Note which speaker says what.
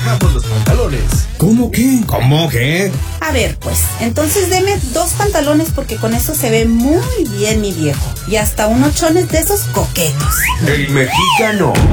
Speaker 1: bajamos los pantalones.
Speaker 2: ¿Cómo qué? ¿Cómo qué?
Speaker 3: A ver, pues, entonces deme 2 pantalones porque con eso se ve muy bien mi viejo. Y hasta unos chones de esos coquetos.
Speaker 1: El mexicano